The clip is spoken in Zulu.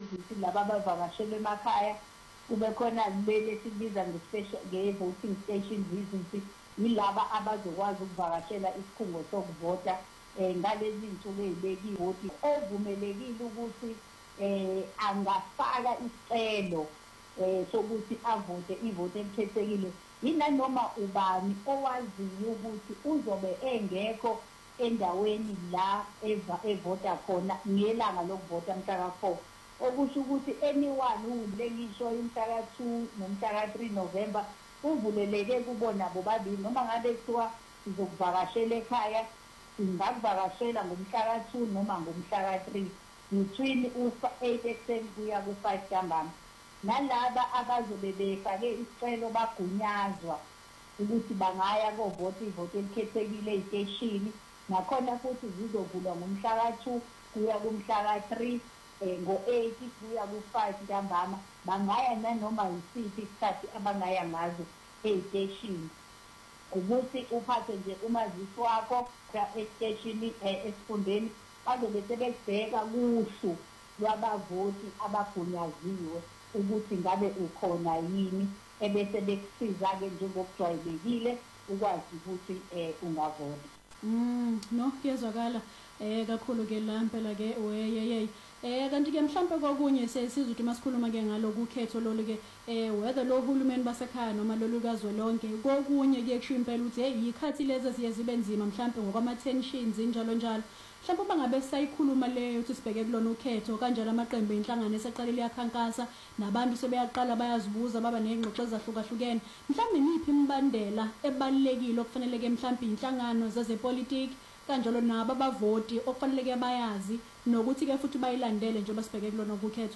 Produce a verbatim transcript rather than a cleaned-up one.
visits laba abavakashela emakhaya kube khona leli sibiza nge-special nge-voting station visits yilaba abazokwazi ukuvakashela isikhungo sokuvota eh ngalezi zinsuku ezibekiwe ukuthi ovumelekile ukuthi eh angafaka isicelo eh sokuthi avote ivote elikhethekile yinanoma ubani owaziyo ukuthi uzobe engekho endaweni la eva evota khona ngelanga lokuvota mhla four okusho ukuthi anyone ulengisho imhla two nomhla three November uvuleleke kubona bobabili noma ngabe kuthiwa sizokuvakashela ekhaya singakuvakashela ngomhla two noma ngomhla three between u-eight ekuseni kuya ku-five ntambama nalaba abazobe befake isicelo bagunyazwa ukuthi bangaya kovota ivote elikhethekile eziteshini nakhona futhi zizovulwa ngomhla two kuya kumhla three eh ngo-eight kuya ku-five ntambama bangaya nanoma yisiphi isikhathi abangaya ngazo eziteshini ukuthi uphathe nje umazisi wakho esiteshini esifundeni bazobe sebekubheka kuhlu lwabavoti abagunyaziwe ukuthi ngabe ukhona yini ebese bekusiza-ke njengokujwayelekile ukwazi ukuthi eh ungavota. Mm no kuyezwakala eh kakhulu ke la impela ke weyeyey eh kanti ke mhlambe kokunye sesiza ukuthi masikhuluma ke ngaloku khetho lolu ke eh whether lo hulumeni basekhaya noma lolu kazwelonke kokunye ke kusho impela ukuthi hey ikhathi lezi siye zibe nzima mhlambe ngokwama tensions injalo njalo mhlawumbe bangabe sayikhuluma leyo ukuthi sibheke kulona ukhetho kanjalo amaqembu enhlangano eseqale liyakhankasa nabantu sebeyaqala bayazibuza baba nezingxoxo ezahlukahlukene mhlawumbe niphi imbandela ebalekile okufanele ke mhlawumbe inhlangano zezepolitiki kanjalo nabo abavoti okufanele ke bayazi nokuthi ke futhi bayilandele njengoba sibheke kulona ukhetho.